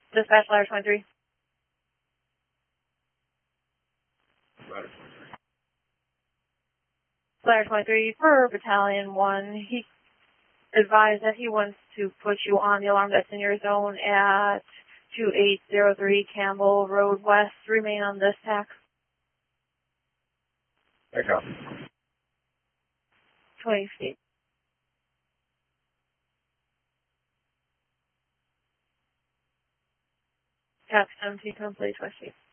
Dispatch Ladder 23. Ladder 23. Ladder 23 for Battalion 1. He advised that he wants to put you on the alarm that's in your zone at 2803 Campbell Road West. Remain on this tack. Echo. 20 feet. Task empty, complete, 20 feet.